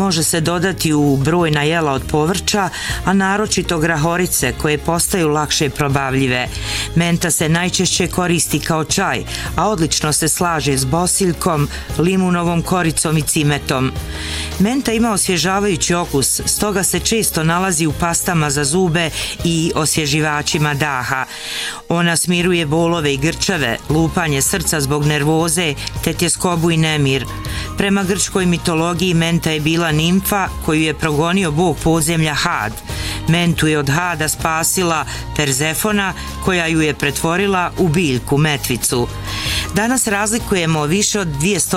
Može se dodati u brojna jela od povrća, a naročito grahorice koje postaju lakše probavljive. Menta se najčešće koristi kao čaj, a odlično se slaže s bosiljkom, limunovom koricom i cimetom. Menta ima osvježavajući okus, stoga se često nalazi u pastama za zube i osvježivačima daha. Ona smiruje bolove i grčeve, lupanje srca zbog nervoze, te tjeskobu i nemir. Prema grčkoj mitologiji menta je bila nimfa koju je progonio bog podzemlja Had. Mentu je od Hada spasila Perzefona koja ju je pretvorila u biljku metvicu. Danas razlikujemo više od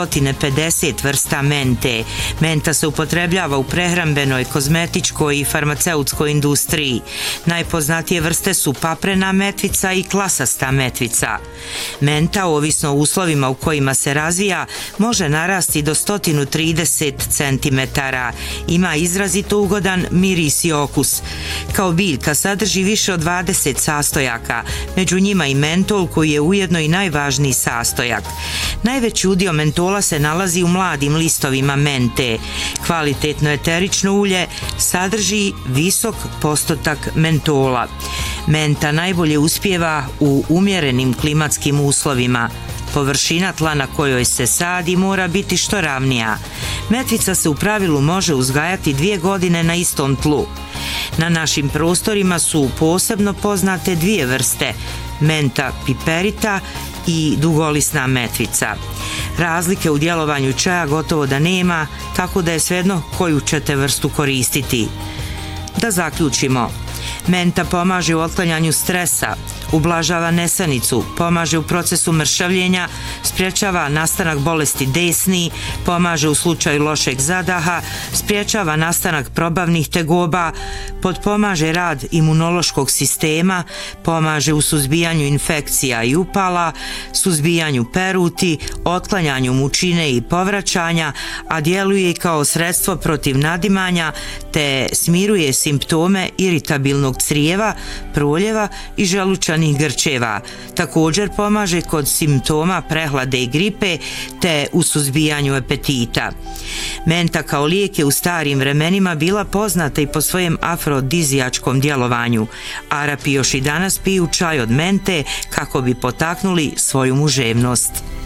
250 vrsta mente. Menta se upotrebljava u prehrambenoj, kozmetičkoj i farmaceutskoj industriji. Najpoznatije vrste su paprena metvica i klasasta metvica. Menta, ovisno o uslovima u kojima se razvija, može narasti do 130 cm. Ima izrazito ugodan miris i okus. Kao biljka sadrži više od 20 sastojaka, među njima i mentol koji je ujedno i najvažniji sastojak. Najveći udio mentola se nalazi u mladim listovima mente. Kvalitetno eterično ulje sadrži visok postotak mentola. Menta najbolje uspijeva u umjerenim klimatskim uslovima. Površina tla na kojoj se sadi mora biti što ravnija. Metvica se u pravilu može uzgajati 2 godine na istom tlu. Na našim prostorima su posebno poznate 2 vrste, menta piperita i dugolisna metvica. Razlike u djelovanju čaja gotovo da nema, tako da je svejedno koju ćete vrstu koristiti. Da zaključimo. Menta pomaže u otklanjanju stresa, ublažava nesanicu, pomaže u procesu mršavljenja, sprječava nastanak bolesti desni, pomaže u slučaju lošeg zadaha, sprječava nastanak probavnih tegoba, potpomaže rad imunološkog sistema, pomaže u suzbijanju infekcija i upala, suzbijanju peruti, otklanjanju mučine i povraćanja, a djeluje i kao sredstvo protiv nadimanja te smiruje simptome iritabilnog crijeva, proljeva i želučanih grčeva. Također pomaže kod simptoma prehlade i gripe te u suzbijanju apetita. Menta kao lijek je u starim vremenima bila poznata i po svojem afrodizijačkom djelovanju. Arapi još i danas piju čaj od mente kako bi potaknuli svoju muževnost.